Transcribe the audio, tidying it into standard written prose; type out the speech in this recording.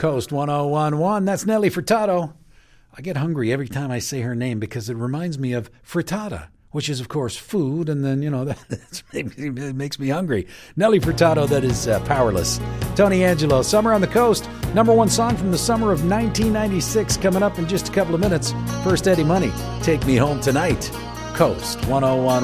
Coast 1011. That's Nelly Furtado. I get hungry every time I say her name because it reminds me of frittata, which is, of course, food, and then, it makes me hungry. Nelly Furtado, that is Powerless. Tony Angelo, Summer on the Coast, number one song from the summer of 1996, coming up in just a couple of minutes. First, Eddie Money, Take Me Home Tonight. Coast 1011.